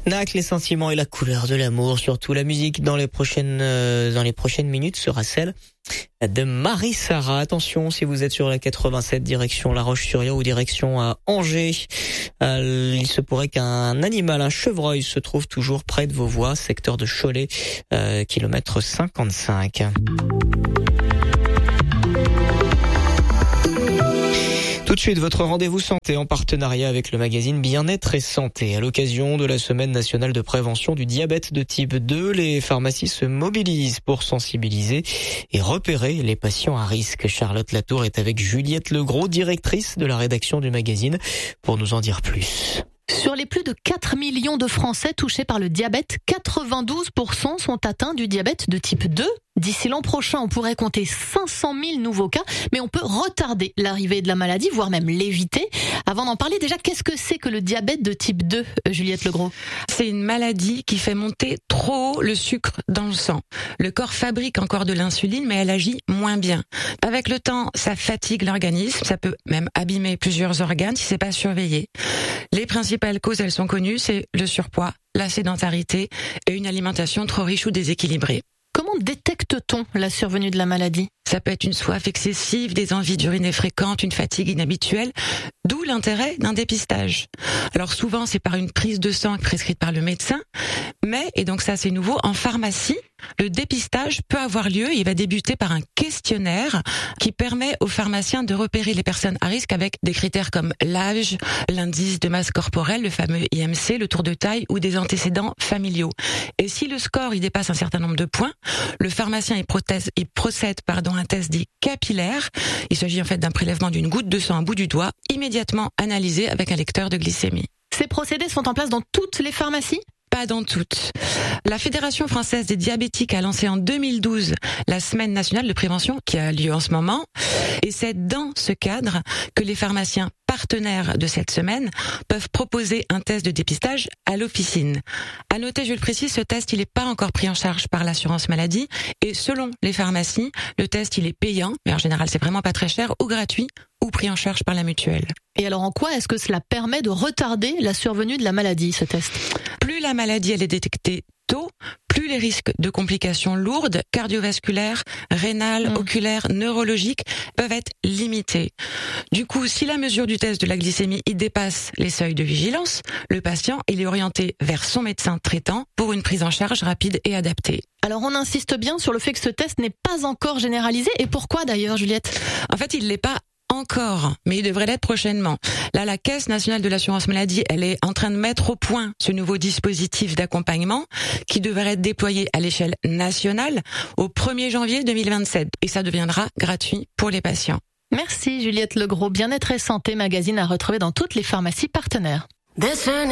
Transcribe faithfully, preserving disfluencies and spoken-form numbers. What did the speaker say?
N A C, les sentiments et la couleur de l'amour, surtout la musique dans les prochaines euh, dans les prochaines minutes sera celle de Marie-Sara. Attention, si vous êtes sur la quatre-vingt-sept direction La Roche-sur-Yon ou direction à Angers, euh, il se pourrait qu'un animal, un chevreuil, se trouve toujours près de vos voies, secteur de Cholet, euh, kilomètre cinquante-cinq. Tout de suite, votre rendez-vous santé en partenariat avec le magazine Bien-être et Santé. À l'occasion de la Semaine nationale de prévention du diabète de type deux, les pharmacies se mobilisent pour sensibiliser et repérer les patients à risque. Charlotte Latour est avec Juliette Legros, directrice de la rédaction du magazine, pour nous en dire plus. Sur les plus de quatre millions de Français touchés par le diabète, quatre-vingt-douze pour cent sont atteints du diabète de type deux. D'ici l'an prochain, on pourrait compter cinq cent mille nouveaux cas, mais on peut retarder l'arrivée de la maladie, voire même l'éviter. Avant d'en parler, déjà, qu'est-ce que c'est que le diabète de type deux, Juliette Legros ? C'est une maladie qui fait monter trop haut le sucre dans le sang. Le corps fabrique encore de l'insuline, mais elle agit moins bien. Avec le temps, ça fatigue l'organisme, ça peut même abîmer plusieurs organes si c'est pas surveillé. Les principales causes, elles sont connues, c'est le surpoids, la sédentarité et une alimentation trop riche ou déséquilibrée. Comment détecte-t-on la survenue de la maladie ? Ça peut être une soif excessive, des envies d'uriner fréquentes, une fatigue inhabituelle, d'où l'intérêt d'un dépistage. Alors souvent, c'est par une prise de sang prescrite par le médecin, mais, et donc ça c'est nouveau, en pharmacie, le dépistage peut avoir lieu. Il va débuter par un questionnaire qui permet aux pharmaciens de repérer les personnes à risque avec des critères comme l'âge, l'indice de masse corporelle, le fameux I M C, le tour de taille ou des antécédents familiaux. Et si le score il dépasse un certain nombre de points, le pharmacien il, prothèse, il procède pardon, à un test dit capillaire. Il s'agit en fait d'un prélèvement d'une goutte de sang à bout du doigt, immédiatement analysé avec un lecteur de glycémie. Ces procédés sont en place dans toutes les pharmacies ? Pas dans toutes. La Fédération française des diabétiques a lancé en deux mille douze la Semaine nationale de prévention qui a lieu en ce moment. Et c'est dans ce cadre que les pharmaciens partenaires de cette semaine peuvent proposer un test de dépistage à l'officine. À noter, je le précise, ce test il n'est pas encore pris en charge par l'assurance maladie. Et selon les pharmacies, le test il est payant, mais en général c'est vraiment pas très cher, ou gratuit, ou pris en charge par la mutuelle. Et alors en quoi est-ce que cela permet de retarder la survenue de la maladie, ce test ? Plus la maladie elle est détectée tôt, plus les risques de complications lourdes, cardiovasculaires, rénales, mmh. oculaires, neurologiques peuvent être limités. Du coup, si la mesure du test de la glycémie il dépasse les seuils de vigilance, le patient il est orienté vers son médecin traitant pour une prise en charge rapide et adaptée. Alors on insiste bien sur le fait que ce test n'est pas encore généralisé. Et pourquoi d'ailleurs, Juliette ? En fait, il l'est pas encore, mais il devrait l'être prochainement. Là, la Caisse nationale de l'assurance maladie, elle est en train de mettre au point ce nouveau dispositif d'accompagnement qui devrait être déployé à l'échelle nationale au premier janvier deux mille vingt-sept. Et ça deviendra gratuit pour les patients. Merci Juliette Legros. Bien-être et santé magazine à retrouver dans toutes les pharmacies partenaires.